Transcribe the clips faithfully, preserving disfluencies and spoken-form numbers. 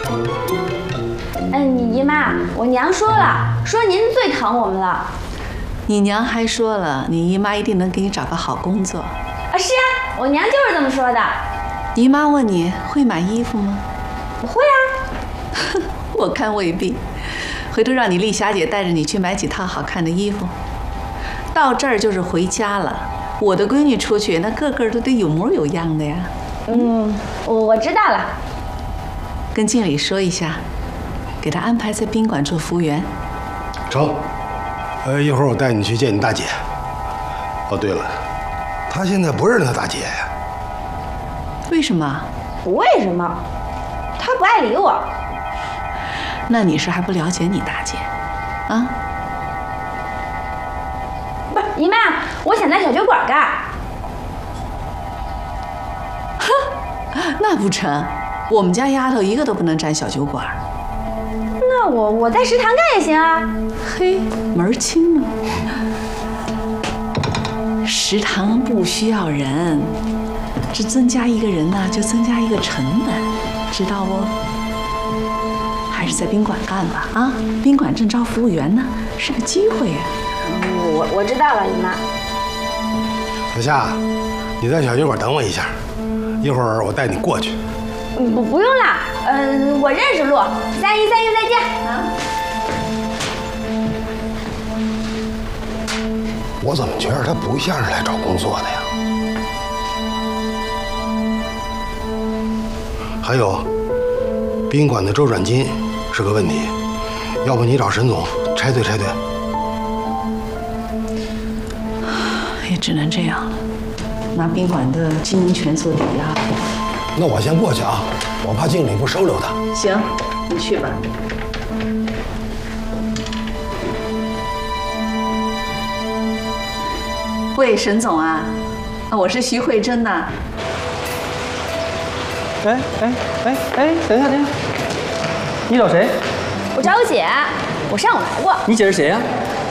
嗯，姨妈，我娘说了，说您最疼我们了。 你娘还说了，你姨妈一定能给你找个好工作。 啊，是啊，我娘就是这么说的。 姨妈问你会买衣服吗？ 我会啊。 我看未必。回头让你丽霞姐带着你去买几套好看的衣服。到这儿就是回家了。我的闺女出去，那个个都得有模有样的呀。 嗯，我我知道了。 跟经理说一下，给她安排在宾馆做服务员。 成。呃，一会儿我带你去见你大姐。哦，对了，她现在不认她大姐呀。 为什么？ 为什么？她不爱理我。 那你是还不了解你大姐，啊？ 不是，姨妈，我想在小酒馆干。 哼，那不成，我们家丫头一个都不能占小酒馆。 那我我在食堂干也行啊。 嘿，门儿清呢。食堂不需要人，这增加一个人呢，就增加一个成本，知道不？还是在宾馆干吧，啊，宾馆正招服务员呢，是个机会呀。 我我知道了，姨妈。 小夏，你在小酒馆等我一下，一会儿我带你过去。 不不用了，嗯，我认识路，三一三一再见啊。 我怎么觉得他不像是来找工作的呀？还有，宾馆的周转金是个问题，要不你找沈总拆对拆对。 也只能这样了，拿宾馆的经营权做抵押。 那我先过去啊，我怕经理不收留他。 行，你去吧。喂，沈总啊，啊，我是徐慧珍呐。 哎哎哎哎，等一下等一下，你找谁？ 我找我姐，我上午来过。 你姐是谁呀？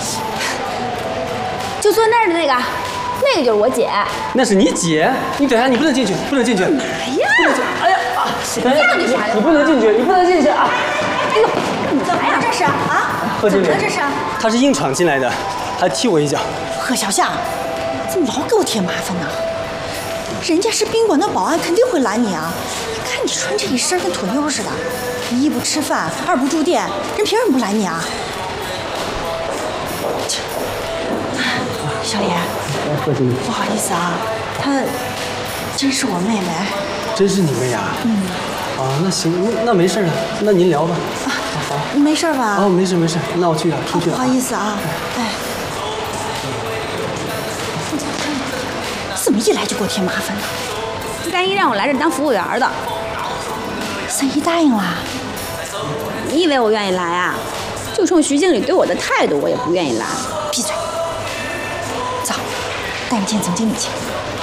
就坐那儿的那个，那个就是我姐。 那是你姐？你等一下，你不能进去，不能进去。 干嘛呀？ 不能进！哎呀啊！ 这样就啥呀？ 你不能进去，你不能进去啊！ 哎呦，你干嘛呀？这是啊？ 贺经理， 这是？ 他是硬闯进来的，还踢我一脚。 贺小夏，怎么老给我添麻烦呢？人家是宾馆的保安，肯定会拦你啊！你看你穿这一身跟土妞似的，一不吃饭，二不住店，人凭什么不拦你啊？小李， 贺经理， 不好意思啊，她真是我妹妹。 真是你妹呀？嗯。啊，那行，那那没事了，那您聊吧。 啊，好，你没事吧？ 哦，没事没事，那我去了，出去了。 不好意思啊，哎。怎么一来就给我添麻烦呢？ 三一让我来这当服务员的。 三一答应了？ 你以为我愿意来啊？就冲徐经理对我的态度，我也不愿意来。 闭嘴！走，带你见总经理去。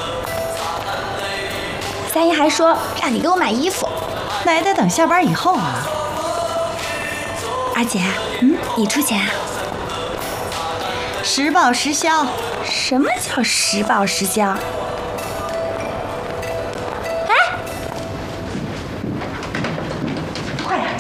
三一还说让你给我买衣服， 那也得等下班以后啊。 二姐，嗯，你出钱啊？ 实报实销。 什么叫实报实销？哎， 快点！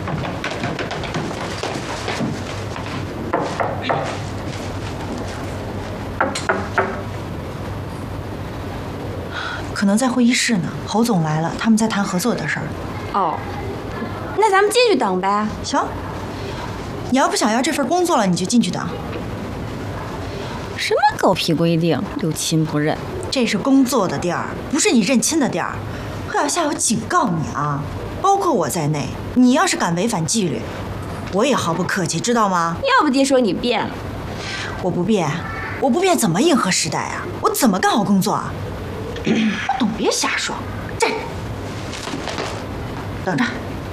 可能在会议室呢，侯总来了，他们在谈合作的事儿。 哦，那咱们进去等呗。 行，你要不想要这份工作了，你就进去等。 什么狗屁规定，六亲不认。 这是工作的地儿，不是你认亲的地儿。贺小夏，我警告你啊，包括我在内，你要是敢违反纪律，我也毫不客气，知道吗？ 要不爹说你变了。 我不变，我不变怎么迎合时代啊？我怎么干好工作啊？不懂别瞎说，站着，等着。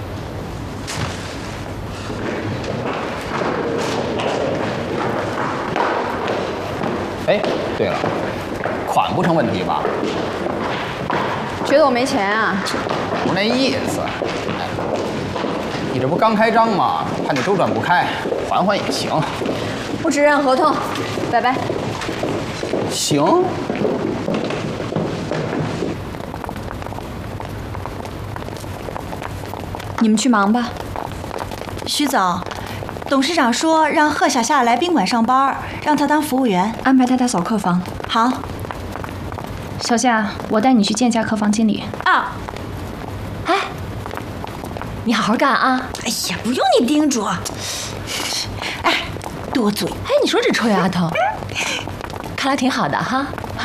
哎，对了，款不成问题吧？ 觉得我没钱啊？ 不是那意思。你这不刚开张吗？怕你周转不开，缓缓也行。 我只认合同，拜拜。 行。 你们去忙吧。 徐总，董事长说让贺小夏来宾馆上班，让她当服务员， 安排她打扫客房。 好。 小夏，我带你去见一下客房经理。 啊。 哎，你好好干啊！ 哎呀，不用你叮嘱。哎，多嘴。 哎，你说这臭丫头，看来挺好的哈。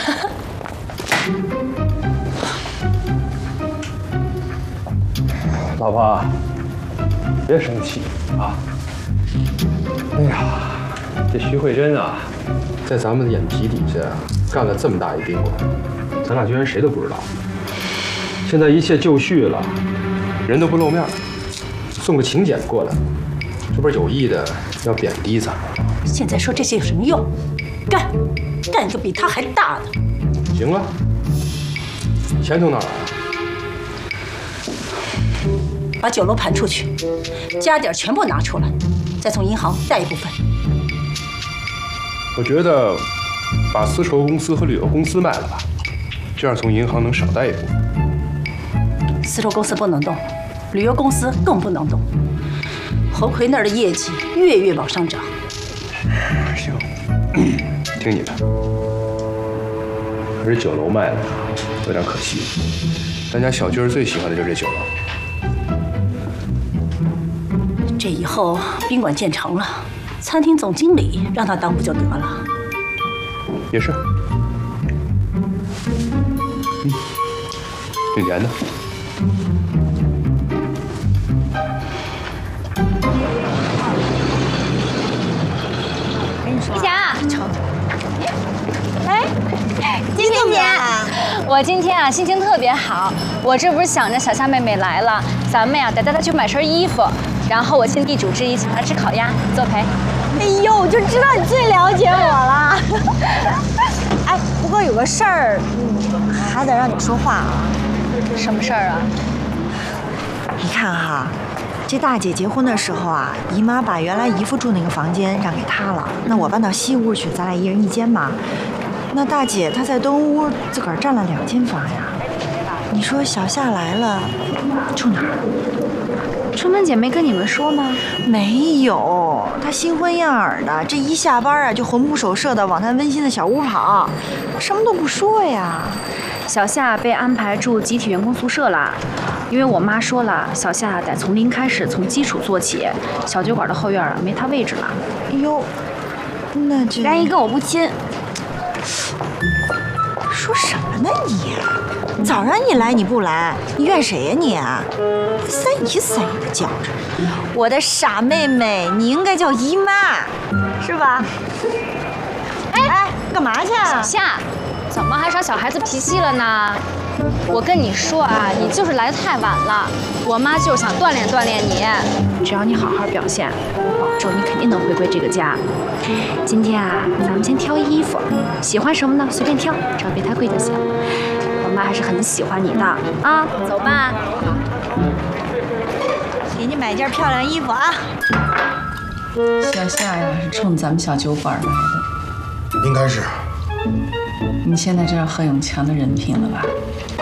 老婆，别生气啊！哎呀，这徐慧珍啊，在咱们的眼皮底下干了这么大一宾馆，咱俩居然谁都不知道。现在一切就绪了，人都不露面，送个请柬过来，这不是有意的要贬低咱们？ 现在说这些有什么用？干，干一个比他还大的。 行啊，钱从哪儿来啊？ 把酒楼盘出去，家底儿全部拿出来，再从银行贷一部分。 我觉得把丝绸公司和旅游公司卖了吧，这样从银行能少贷一部分。 丝绸公司不能动，旅游公司更不能动。侯魁那儿的业绩月月往上涨。 行，听你的。可是酒楼卖了呀，有点可惜。咱家小军最喜欢的就是这酒楼。 这以后宾馆建成了，餐厅总经理让他当不就得了？ 也是。嗯，挺甜的。 丽霞，哎，今天姐，我今天啊心情特别好，我这不是想着小夏妹妹来了，咱们呀得带她去买身衣服，然后我尽地主之谊，请她吃烤鸭，作陪。 哎呦，我就知道你最了解我了。哎，不过有个事儿，嗯，还得让你说话啊。 什么事儿啊？ 你看哈，这大姐结婚的时候啊，姨妈把原来姨父住那个房间让给她了，那我搬到西屋去，咱俩一人一间嘛。那大姐她在东屋自个儿占了两间房呀。你说小夏来了，住哪儿？ 春芬姐没跟你们说吗？ 没有，她新婚燕尔的，这一下班啊就魂不守舍的往她温馨的小屋跑，什么都不说呀。 小夏被安排住集体员工宿舍了，因为我妈说了，小夏得从零开始，从基础做起，小酒馆的后院啊没她位置了。 哎呦，那这然一跟我不亲。 说什么呢你？早让你来你不来，你怨谁呀你？三姨三姨的叫着，我的傻妹妹，你应该叫姨妈，是吧？哎哎，干嘛去啊？ 小夏，怎么还耍小孩子脾气了呢？我跟你说啊，你就是来得太晚了。我妈就是想锻炼锻炼你，只要你好好表现，我保证你肯定能回归这个家。今天啊，咱们先挑衣服，喜欢什么呢？随便挑，只要别太贵就行。我妈还是很喜欢你的啊，走吧。 给你买件漂亮衣服啊。 小夏呀，是冲咱们小酒馆来的。 应该是。 你现在知道贺永强的人品了吧？